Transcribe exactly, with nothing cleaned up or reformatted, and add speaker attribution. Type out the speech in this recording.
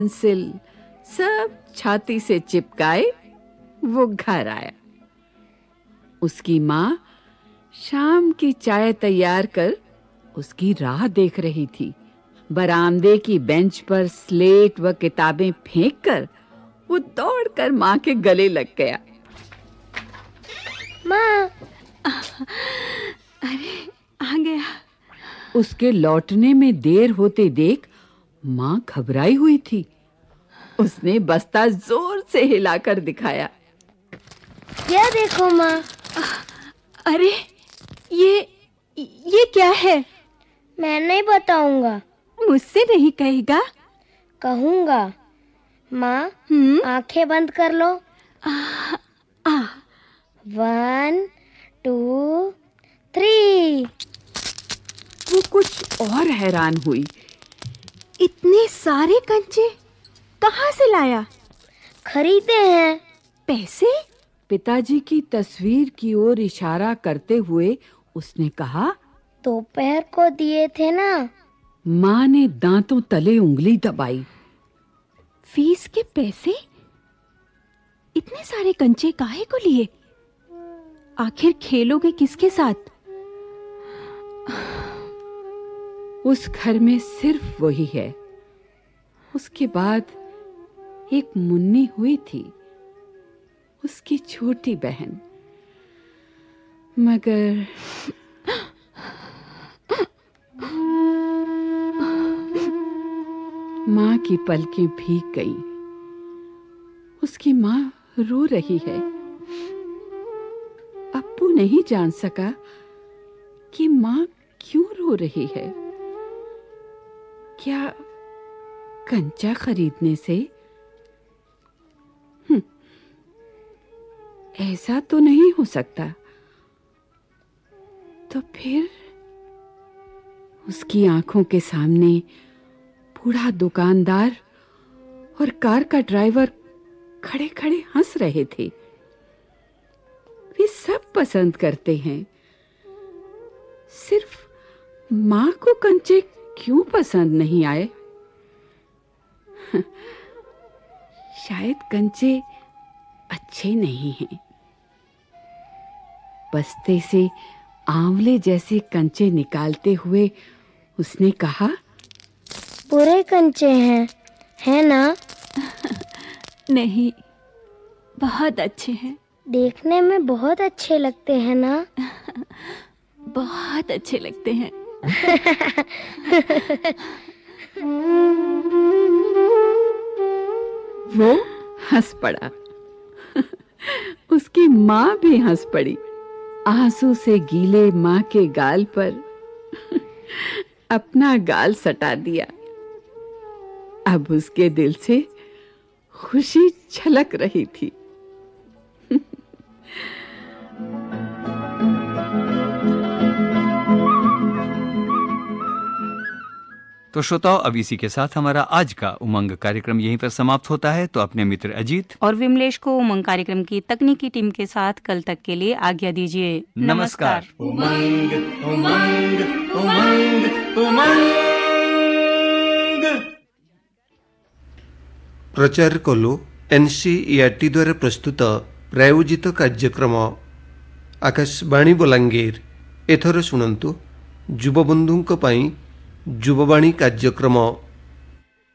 Speaker 1: Pencil सब छाती से चिपकाए वो घर आया। उसकी माँ शाम की चाय तैयार कर उसकी राह देख रही थी। बरामदे की बेंच पर स्लेट व किताबें फेंककर वो दौड़कर माँ के गले लग गया।
Speaker 2: माँ,
Speaker 3: अरे आ गया।
Speaker 1: उसके लौटने में देर होते देख माँ घबराई हुई थी। उसने बस्ता जोर से हिलाकर दिखाया।
Speaker 2: क्या देखो माँ?
Speaker 3: अरे ये ये क्या है?
Speaker 2: मैं नहीं बताऊंगा।
Speaker 3: मुझसे नहीं कहेगा?
Speaker 2: कहूंगा। माँ, आंखें बंद कर लो।
Speaker 3: आ, आ,
Speaker 2: वन टू थ्री।
Speaker 1: वो कुछ और हैरान हुई।
Speaker 3: इतने सारे कंचे कहाँ से लाया?
Speaker 2: खरीदे हैं।
Speaker 3: पैसे?
Speaker 1: पिताजी की तस्वीर की ओर इशारा करते हुए उसने कहा।
Speaker 2: दोपहर को दिए थे ना।
Speaker 1: माँ ने दांतों तले उंगली दबाई।
Speaker 3: फीस के पैसे? इतने सारे कंचे काहे को लिए? आखिर खेलोगे किसके साथ?
Speaker 1: उस घर में सिर्फ वही है। उसके बाद एक मुन्नी हुई थी, उसकी छोटी बहन। मगर माँ की पलकें भीग गईं। उसकी माँ रो रही है। अप्पू नहीं जान सका कि माँ क्यों रो रही है। क्या कंचा खरीदने से? हम्म, ऐसा तो नहीं हो सकता। तो फिर उसकी आंखों के सामने बूढ़ा दुकानदार और कार का ड्राइवर खड़े-खड़े हंस रहे थे। वे सब पसंद करते हैं, सिर्फ माँ को कंचे क्यों पसंद नहीं आए? शायद कंचे अच्छे नहीं हैं। बस्ते से आंवले जैसे कंचे निकालते हुए उसने कहा।
Speaker 2: बुरे कंचे हैं, है ना?
Speaker 3: नहीं, बहुत अच्छे हैं।
Speaker 2: देखने में बहुत अच्छे लगते हैं ना?
Speaker 3: बहुत अच्छे लगते हैं।
Speaker 1: वो हंस पड़ा। उसकी माँ भी हंस पड़ी। आंसू से गीले माँ के गाल पर अपना गाल सटा दिया। अब उसके दिल से खुशी छलक रही थी।
Speaker 4: तो श्रोताओं, अब इसी के साथ हमारा आज का उमंग कार्यक्रम यहीं पर समाप्त होता है। तो अपने मित्र अजीत
Speaker 5: और विमलेश को उमंग कार्यक्रम की तकनीकी टीम के साथ कल तक के लिए आज्ञा दीजिए।
Speaker 4: नमस्कार।
Speaker 6: उमंग उमंग उमंग उमंग।
Speaker 7: प्रचार कलु एनसीईआरटी द्वारा प्रस्तुत प्रायोजित कार्यक्रम आकाशवाणी बलांगीर। एथर शुणन्तु युवबंधुंक पई युववाणी कार्यक्रम